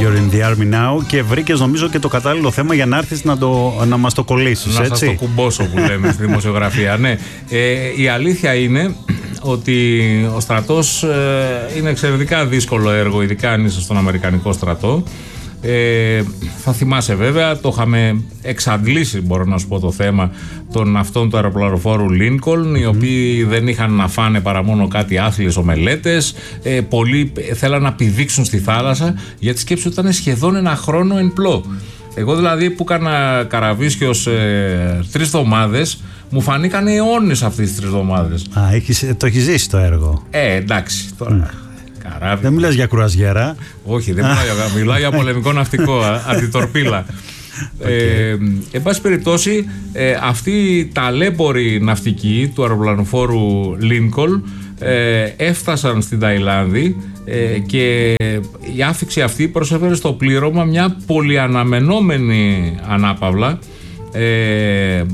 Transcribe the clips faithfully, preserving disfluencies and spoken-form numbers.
You're in the army now, και βρήκες νομίζω και το κατάλληλο θέμα για να έρθεις να, το, να μας το κολλήσεις. Να έτσι? σας το κουμπώσω που λέμε στη δημοσιογραφία. Ναι. Ε, η αλήθεια είναι ότι ο στρατός ε, είναι εξαιρετικά δύσκολο έργο, ειδικά αν είσαι στον Αμερικανικό στρατό. Ε, θα θυμάσαι βέβαια, το είχαμε εξαντλήσει, μπορώ να σου πω, το θέμα των αυτών του αεροπλανοφόρου Lincoln, οι οποίοι δεν είχαν να φάνε παρά μόνο κάτι άθλιες ομελέτες. ε, Πολλοί θέλαν να πηδήξουν στη θάλασσα, γιατί σκέψου ότι ήταν σχεδόν ένα χρόνο εν πλώ. Εγώ δηλαδή που έκανα καραβίσιος ε, τρεις εβδομάδες, μου φανήκαν αιώνες αυτές τις τρεις εβδομάδες. Α, έχεις, το έχεις ζήσει το έργο. Ε, εντάξει, τώρα... Mm. Καράβι. Δεν μιλάς για κρουαζιέρα. Όχι, δεν μιλάω για, μιλάω για πολεμικό ναυτικό, αντιτορπίλα. Okay. Ε, εν πάση περιπτώσει, ε, αυτή η ταλέπορη ναυτική του αεροπλανοφόρου Lincoln ε, έφτασαν στην Ταϊλάνδη ε, και η άφιξη αυτή προσέφερε στο πλήρωμα μια πολυαναμενόμενη ανάπαυλα. Ε,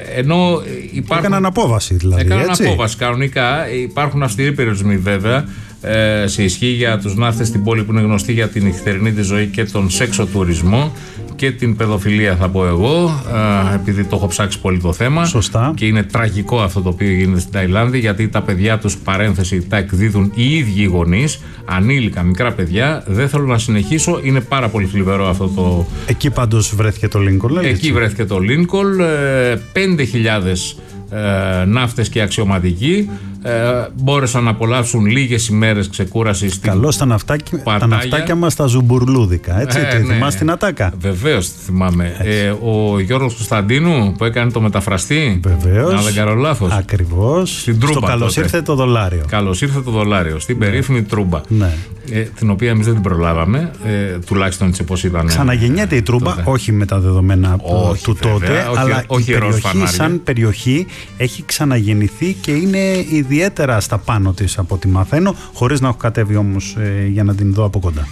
ενώ υπάρχουν... Έκαναν απόβαση δηλαδή. Έκαναν έτσι? απόβαση κανονικά. Υπάρχουν αυστηροί περιορισμοί βέβαια ε, σε ισχύ για τους ναύτες στην πόλη που είναι γνωστή για την νυχτερινή τη ζωή και τον σέξο τουρισμό και την παιδοφιλία, θα πω εγώ, ε, επειδή το έχω ψάξει πολύ το θέμα. Σωστά. Και είναι τραγικό αυτό το οποίο γίνεται στην Ταϊλάνδη, γιατί τα παιδιά τους, παρένθεση, τα εκδίδουν οι ίδιοι οι γονείς, ανήλικα μικρά παιδιά. Δεν θέλω να συνεχίσω, είναι πάρα πολύ θλιβερό αυτό το... Εκεί πάντως βρέθηκε το Lincoln. Εκεί έτσι? βρέθηκε το Lincoln, πέντε χιλιάδες ε, ναύτες και αξιωματικοί ε, μπόρεσαν να απολαύσουν λίγες ημέρες ξεκούρασης. Καλώς τα ναυτάκια, τα ναυτάκια μας τα ζουμπουρλούδικα, έτσι, ε, ναι. Θυμάσαι την ατάκα? Βεβαίως θυμάμαι. ε, Ο Γιώργος Κωνσταντίνου που έκανε το μεταφραστή. Βεβαίως. Αν δεν κάνω λάθος. Ακριβώς. Στην Τρούμπα. Στο καλώς ήρθε το δολάριο. Καλώς ήρθε το δολάριο, στην ναι. περίφημη Τρούμπα. Ναι. Ε, την οποία εμείς δεν την προλάβαμε, ε, τουλάχιστον έτσι όπως ήταν. Ξαναγεννιέται η Τρούμπα, τότε. Όχι με τα δεδομένα όχι, του βέβαια, τότε, όχι, αλλά όχι η περιοχή σαν περιοχή έχει ξαναγεννηθεί και είναι ιδιαίτερα στα πάνω της από ό,τι μαθαίνω, χωρίς να έχω κατέβει όμως ε, για να την δω από κοντά.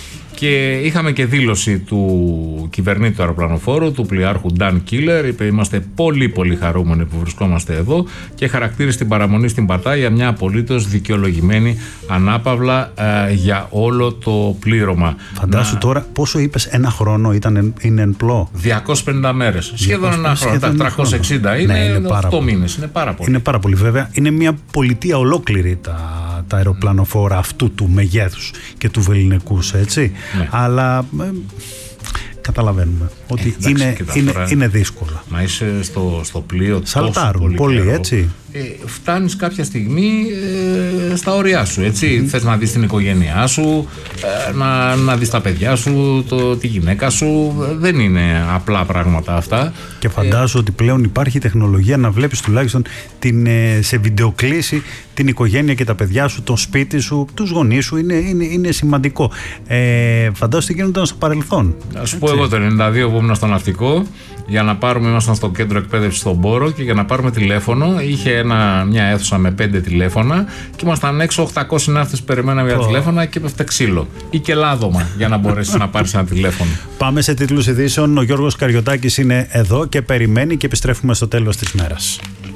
Και είχαμε και δήλωση του κυβερνήτη του αεροπλανοφόρου, του πλοιάρχου Νταν Κίλερ. Είπε: είμαστε πολύ πολύ χαρούμενοι που βρισκόμαστε εδώ, και χαρακτήρισε την παραμονή στην Πατάγια μια απολύτως δικαιολογημένη ανάπαυλα ε, για όλο το πλήρωμα. Φαντάσου να... τώρα πόσο είπες, ένα χρόνο ήταν εν, είναι εν πλώ. διακόσιες πενήντα μέρες. Σχεδόν ένα χρόνο. Τα τριακόσια εξήντα είναι, ναι, είναι οκτώ μήνες. Είναι πάρα πολύ. Είναι πάρα πολύ, βέβαια. Είναι μια πολιτεία ολόκληρη τα, τα αεροπλανοφόρα αυτού του μεγέθους και του βελληνικούς, έτσι. Ναι. Αλλά ε, καταλαβαίνουμε ότι ε, εντάξει, είναι, είναι, είναι δύσκολα. Να είσαι στο, στο πλοίο. Σαλτάρουν πολύ, πολύ έτσι. Ε, φτάνεις κάποια στιγμή ε, στα ωριά σου, έτσι. Mm-hmm. Θες να δεις την οικογένειά σου, ε, να, να δεις τα παιδιά σου, το, τη γυναίκα σου. Δεν είναι απλά πράγματα αυτά. Και φαντάζομαι ε, ότι πλέον υπάρχει τεχνολογία να βλέπεις τουλάχιστον την, ε, σε βιντεοκλήση την οικογένεια και τα παιδιά σου, το σπίτι σου, τους γονείς σου. Είναι, είναι, είναι σημαντικό. Ε, φαντάζομαι τι γίνονταν στο παρελθόν. Να σου πω εγώ το ενενήντα δύο που ήμουν στο ναυτικό, για να πάρουμε, ήμασταν στο κέντρο εκπαίδευση στον Πόρο, και για να πάρουμε τηλέφωνο είχε ένα, μια αίθουσα με πέντε τηλέφωνα και ήμασταν έξω οχτακόσιοι ναύτες που περιμέναμε για oh. τηλέφωνα και πέφτε ξύλο ή και λάδωμα για να μπορέσει να πάρεις ένα τηλέφωνο. Πάμε σε τίτλους ειδήσεων. Ο Γιώργος Καριωτάκης είναι εδώ και περιμένει, και επιστρέφουμε στο τέλος της μέρας.